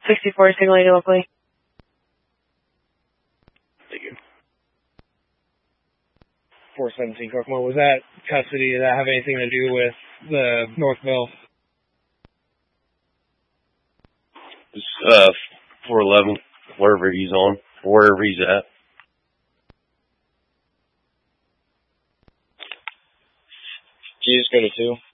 64, signal 80 locally. Thank you. 417 Kokomo, was that custody? Did that have anything to do with the Northville? It's 411, wherever he's on, wherever he's at. Can you just go to 2?